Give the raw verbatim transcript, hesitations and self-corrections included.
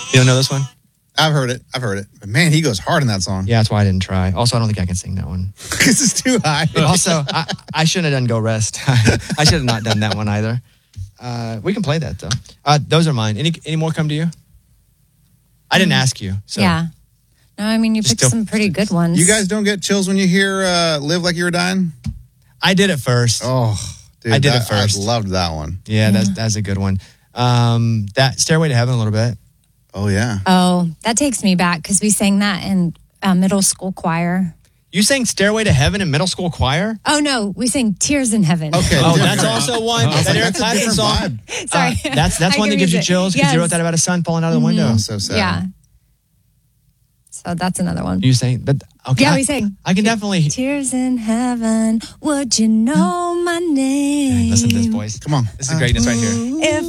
You don't know this one? I've heard it. I've heard it. But man, he goes hard in that song. Yeah, that's why I didn't try. Also, I don't think I can sing that one. Because it's too high. But also, I, I shouldn't have done Go Rest. I should have not done that one either. Uh, we can play that, though. Uh, those are mine. Any any more come to you? I didn't ask you. So. Yeah. No, I mean, you Just picked still- some pretty good ones. You guys don't get chills when you hear uh, Live Like You Were Dying? I did it first. Oh, dude. I did that, it first. I loved that one. Yeah, that's that's a good one. Um, that Stairway to Heaven a little bit. Oh, yeah. Oh, that takes me back because we sang that in uh, middle school choir. You sang Stairway to Heaven in middle school choir? Oh, no, we sang Tears in Heaven. Okay. Oh, different. that's also one. I was That like, Eric that's a Clapton different song. vibe. Sorry. Uh, that's that's I one that gives you confused it. chills because Yes. you wrote that about a sun falling out of the window. Oh, so sad. Yeah. So that's another one. You saying, but okay. Yeah, I- we sang. I can definitely Tears in Heaven, would you know my name? listen to this voice. Come on. This is greatness right here. If